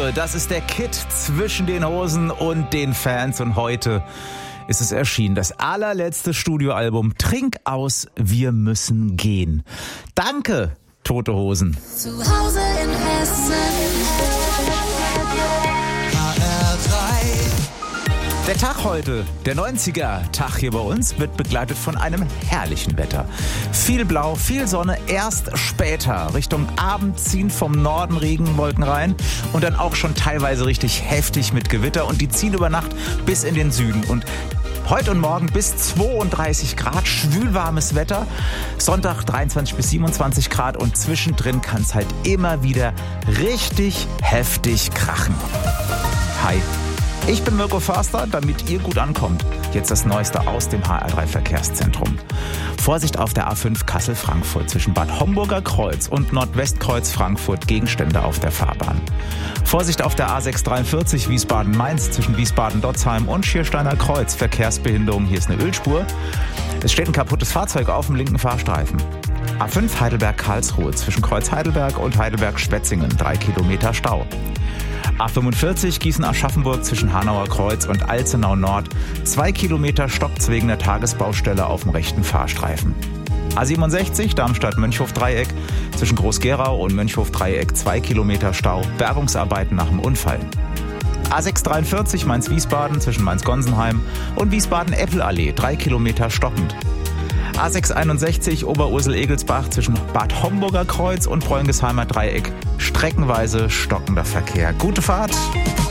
Woche. Das ist der Kid zwischen den Hosen und den Fans. Und heute ist es erschienen, das allerletzte Studioalbum Trink aus, wir müssen gehen. Danke, Tote Hosen. Zu Hause in Hessen. Der Tag heute, der 90er-Tag hier bei uns, wird begleitet von einem herrlichen Wetter. Viel Blau, viel Sonne, erst später Richtung Abend ziehen vom Norden Regenwolken rein und dann auch schon teilweise richtig heftig mit Gewitter und die ziehen über Nacht bis in den Süden. Und heute und morgen bis 32 Grad, schwülwarmes Wetter, Sonntag 23 bis 27 Grad und zwischendrin kann es halt immer wieder richtig heftig krachen. Hi. Ich bin Mirko Förster, damit ihr gut ankommt. Jetzt das Neueste aus dem HR3 Verkehrszentrum. Vorsicht auf der A5 Kassel-Frankfurt zwischen Bad Homburger Kreuz und Nordwestkreuz Frankfurt, Gegenstände auf der Fahrbahn. Vorsicht auf der A643 Wiesbaden-Mainz zwischen Wiesbaden-Dotzheim und Schiersteiner Kreuz, Verkehrsbehinderung, hier ist eine Ölspur. Es steht ein kaputtes Fahrzeug auf dem linken Fahrstreifen. A5 Heidelberg-Karlsruhe zwischen Kreuz Heidelberg und Heidelberg-Spetzingen, 3 Kilometer Stau. A45 Gießen-Aschaffenburg zwischen Hanauer Kreuz und Alzenau Nord. 2 Kilometer stoppt wegen der Tagesbaustelle auf dem rechten Fahrstreifen. A67 Darmstadt-Mönchhof-Dreieck zwischen Groß-Gerau und Mönchhof-Dreieck. 2 Kilometer Stau. Bergungsarbeiten nach dem Unfall. A643 Mainz-Wiesbaden zwischen Mainz-Gonsenheim und Wiesbaden-Eppelallee. 3 Kilometer stoppend. A661 Oberursel-Egelsbach zwischen Bad Homburger Kreuz und Bräungesheimer Dreieck. Streckenweise stockender Verkehr. Gute Fahrt!